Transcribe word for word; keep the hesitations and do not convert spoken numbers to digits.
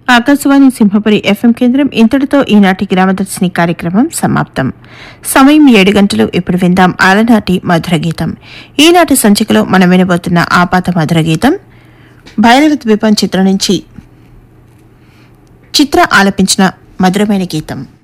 Akashvani Simhapuri FM కేంద్రం ఇంతటితో ఈనాటి గ్రామదర్శిని కార్యక్రమం సమాప్తం. సమయం ఏడు గంటలు. ఇప్పుడు విందాం ఆలనాటి మధుర గీతం. ఈనాటి సంచికలో మనం వినబోతున్న ఆపాత మధుర గీతం భైరవ ద్వీపం చిత్రం నుంచి చిత్ర ఆలపించిన మధురమైన గీతం.